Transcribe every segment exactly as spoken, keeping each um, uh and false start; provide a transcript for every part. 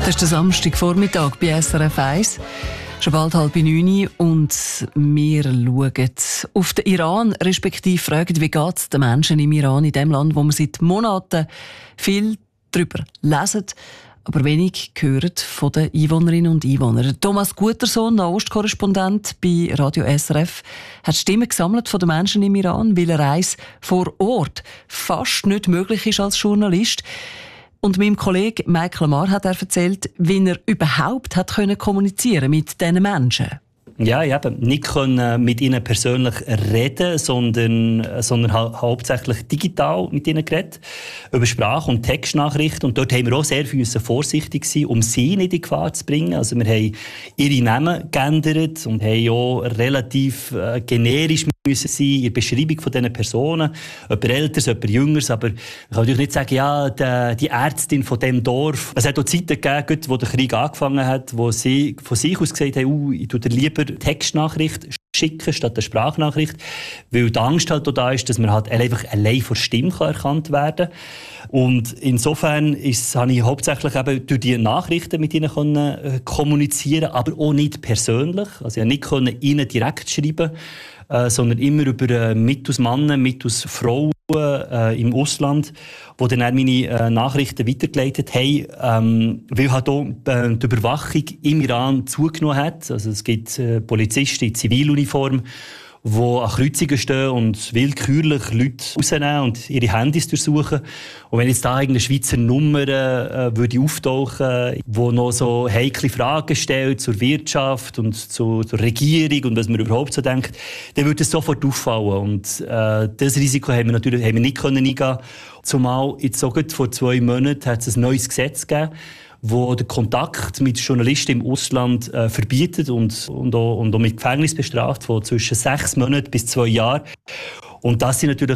Das ist der Samstagvormittag bei S R F eins. Schon bald halb neun und wir schauen auf den Iran, respektive fragen, wie geht es den Menschen im Iran, in dem Land, wo wir seit Monaten viel darüber lesen, aber wenig hören von den Einwohnerinnen und Einwohnern. Thomas Gutersohn, Nahostkorrespondent bei Radio S R F, hat Stimmen gesammelt von den Menschen im Iran, weil eine Reise vor Ort fast nicht möglich ist als Journalist. Und meinem Kollegen Michael Mar hat er erzählt, wie er überhaupt hat können kommunizieren mit diesen Menschen. Ja, ich habe nicht können mit ihnen persönlich reden, sondern, sondern ha- hauptsächlich digital mit ihnen geredet, über Sprach- und Textnachrichten. Und dort haben wir auch sehr viel vorsichtig sein, um sie nicht in Gefahr zu bringen. Also wir haben ihre Namen geändert und haben auch relativ äh, generisch müssen sein in der Beschreibung von diesen Personen. Jemand Älteres, jemand Jüngeres, aber ich kann natürlich nicht sagen, ja, die, die Ärztin von diesem Dorf. Es hat auch Zeiten gegeben, wo der Krieg angefangen hat, wo sie von sich aus gesagt haben, uh, ich tue dir lieber Textnachricht schicken statt der Sprachnachricht, weil die Angst halt da ist, dass man halt einfach allein vor Stimme erkannt werden kann. Und insofern ist, habe ich hauptsächlich eben durch die Nachrichten mit ihnen können, äh, kommunizieren, aber auch nicht persönlich. Also ich konnte nicht ihnen direkt schreiben, äh, sondern immer über äh, mit aus Männern, mit aus Frauen äh, im Ausland, die dann auch meine äh, Nachrichten weitergeleitet haben, ähm, weil halt auch äh, die Überwachung im Iran zugenommen hat. Also es gibt äh, Polizisten in Ziviluniform, die an Kreuzungen stehen und willkürlich Leute rausnehmen und ihre Handys durchsuchen. Und wenn jetzt da irgendeine Schweizer Nummer äh, würde auftauchen, die noch so heikle Fragen stellt zur Wirtschaft und zu, zur Regierung und was man überhaupt so denkt, dann würde es sofort auffallen. Und äh, das Risiko haben wir natürlich haben wir nicht können eingehen. Zumal jetzt sogar vor zwei Monaten hat es ein neues Gesetz gegeben, wo den Kontakt mit Journalisten im Ausland äh, verbietet und, und, auch, und auch mit Gefängnis bestraft, von zwischen sechs Monaten bis zwei Jahren. Und das sind natürlich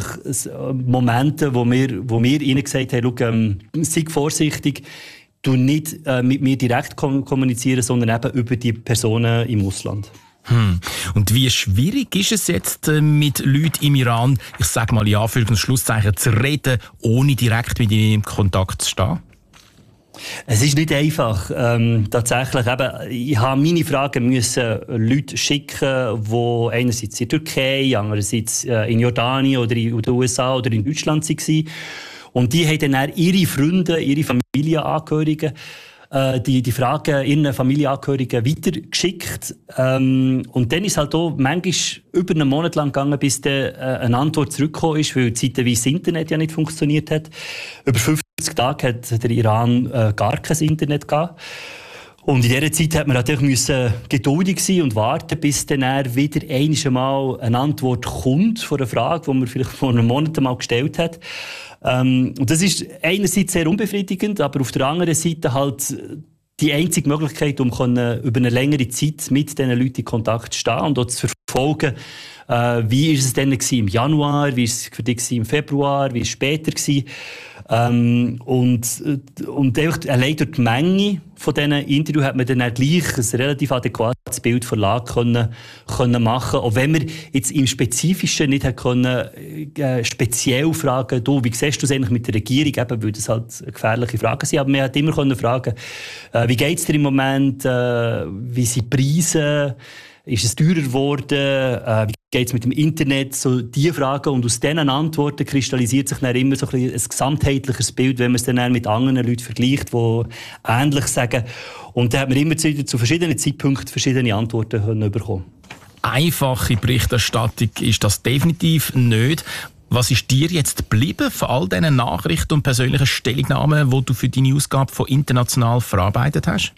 Momente, wo wir, wo wir ihnen gesagt haben, schau, ähm, sei vorsichtig, du nicht äh, mit mir direkt kom- kommunizieren, sondern eben über die Personen im Ausland. Hm. Und wie schwierig ist es jetzt, mit Leuten im Iran, ich sage mal in Anführungs- und Schlusszeichen, zu reden, ohne direkt mit ihnen in Kontakt zu stehen? Es ist nicht einfach. Ähm, tatsächlich, eben, ich habe meine Fragen müssen Leute schicken, die einerseits in der Türkei, andererseits in Jordanien oder in den U S A oder in Deutschland waren. Und die haben dann auch ihre Freunde, ihre Familienangehörigen, äh, die, die Fragen ihren Familienangehörigen weitergeschickt. Ähm, und dann ist es halt auch manchmal über einen Monat lang gegangen, bis dann äh, eine Antwort zurückgekommen ist, weil zeitweise das Internet ja nicht funktioniert hat. Über fünfzig Tage hat der Iran äh, gar kein Internet gehabt. Und in dieser Zeit hat man natürlich müssen geduldig sein und warten, bis dann wieder einmal eine Antwort kommt von einer Frage, die man vielleicht vor einem Monat mal gestellt hat. Ähm, und das ist einerseits sehr unbefriedigend, aber auf der anderen Seite halt die einzige Möglichkeit, um können, über eine längere Zeit mit diesen Leuten in Kontakt zu stehen und auch zu verfolgen, äh, wie ist es denn im Januar, wie ist es für dich im Februar, wie ist es später gewesen. Ähm, und, und einfach allein durch die Menge von diesen Interviews hat man dann auch gleich ein relativ adäquates Bild von der Lage können, können machen. Auch wenn wir jetzt im Spezifischen nicht können, äh, speziell fragen, du, wie siehst du es eigentlich mit der Regierung, eben, weil das halt gefährliche Fragen sind. Aber man hat immer können fragen, äh, wie geht es dir im Moment, äh, wie sind die Preise, ist es teurer geworden, äh, wie geht es mit dem Internet, so diese Fragen. Und aus diesen Antworten kristallisiert sich dann immer so ein, ein gesamtheitliches Bild, wenn man es dann mit anderen Leuten vergleicht, die ähnlich sagen. Und da hat man immer zu, zu verschiedenen Zeitpunkten verschiedene Antworten bekommen. Einfache Berichterstattung ist das definitiv nicht. Was ist dir jetzt geblieben von all diesen Nachrichten und persönlichen Stellungnahmen, die du für deine Ausgabe von international verarbeitet hast?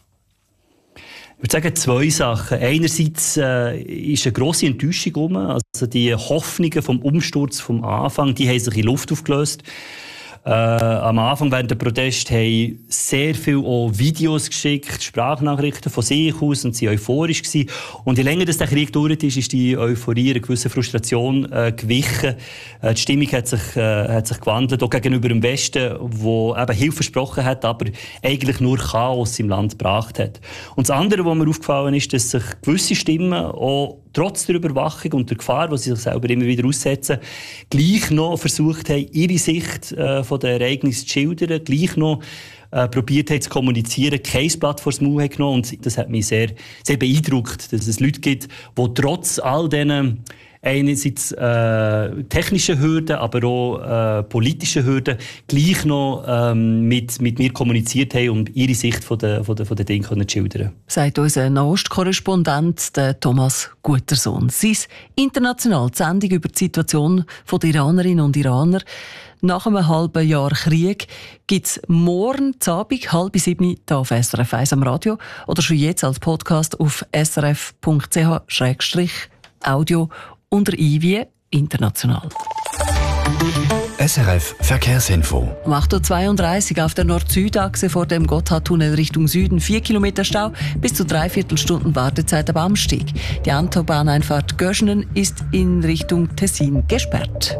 Ich würde sagen, zwei Sachen. Einerseits äh, ist eine grosse Enttäuschung rum. Also die Hoffnungen vom Umsturz vom Anfang, die haben sich in Luft aufgelöst. Äh, am Anfang während der Protest haben sehr viele auch Videos geschickt, Sprachnachrichten von sich aus und sie waren euphorisch gewesen. Und je länger das der Krieg dauert ist, ist die Euphorie eine gewisse Frustration äh, gewichen. Äh, die Stimmung hat sich, äh, hat sich gewandelt, auch gegenüber dem Westen, wo eben Hilfe versprochen hat, aber eigentlich nur Chaos im Land gebracht hat. Und das andere, was mir aufgefallen ist, dass sich gewisse Stimmen auch trotz der Überwachung und der Gefahr, die sie sich selber immer wieder aussetzen, gleich noch versucht haben, ihre Sicht äh, von den Ereignissen zu schildern, gleich noch äh, probiert haben zu kommunizieren, kein Blatt vor das Maul haben genommen. Und das hat mich sehr, sehr beeindruckt, dass es Leute gibt, die trotz all diesen einerseits äh, technische Hürden, aber auch äh, politische Hürden gleich noch ähm, mit, mit mir kommuniziert haben und ihre Sicht von der, von der, von der Dinge können schildern. Sagt unser Nahostkorrespondent Thomas Gutersohn. Sein international die Sendung über die Situation der Iranerinnen und Iraner. Nach einem halben Jahr Krieg gibt es morgen Abend, halb sieben hier auf S R F eins am Radio oder schon jetzt als Podcast auf s r f punkt c h schrägstrich audio unter I wie international. S R F Verkehrsinfo. Um acht Uhr zweiunddreißig auf der Nord-Süd-Achse vor dem Gotthardtunnel Richtung Süden vier Kilometer Stau, bis zu dreiviertel Stunden Wartezeit am Amsteg. Die Autobahneinfahrt Göschenen ist in Richtung Tessin gesperrt.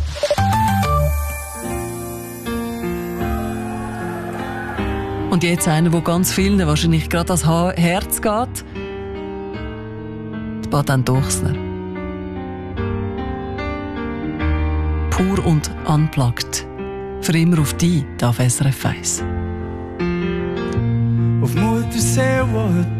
Und jetzt einer, wo ganz vielen wahrscheinlich gerade ans Herz geht. Die Baden Dochsner. Pur und unplugged. Für immer auf die, auf S R F eins. Auf Mutter See, wo